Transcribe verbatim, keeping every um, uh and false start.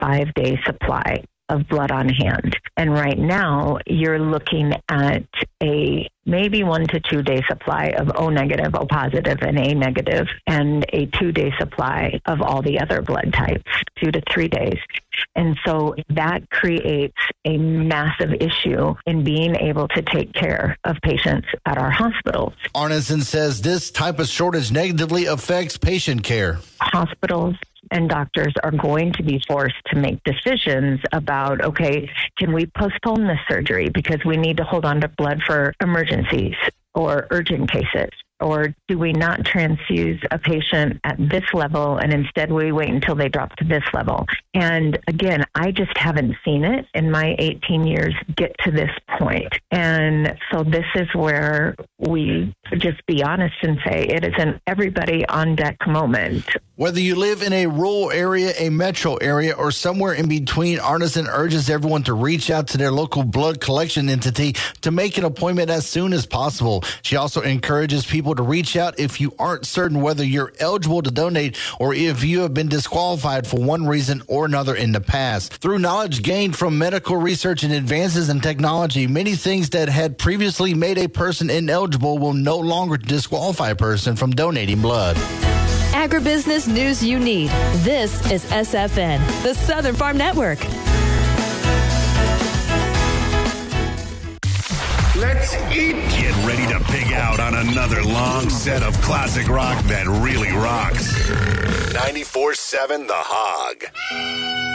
five-day supply of blood on hand. And right now, you're looking at a maybe one to two day supply of O negative, O positive, and A negative, and a two day supply of all the other blood types, two to three days. And so that creates a massive issue in being able to take care of patients at our hospitals. Arneson says this type of shortage negatively affects patient care. Hospitals and doctors are going to be forced to make decisions about, okay, can we postpone this surgery because we need to hold on to blood for emergencies or urgent cases? Or do we not transfuse a patient at this level and instead we wait until they drop to this level? And again, I just haven't seen it in my eighteen years get to this point. And so this is where we just be honest and say it is an everybody on deck moment. Whether you live in a rural area, a metro area, or somewhere in between, Arneson urges everyone to reach out to their local blood collection entity to make an appointment as soon as possible. She also encourages people to reach out if you aren't certain whether you're eligible to donate or if you have been disqualified for one reason or another in the past. Through knowledge gained from medical research and advances in technology, many things that had previously made a person ineligible will no longer disqualify a person from donating blood. Agribusiness news you need. This is S F N, the Southern Farm Network. Let's eat. Get ready to pig out on another long set of classic rock that really rocks. ninety-four seven The Hog.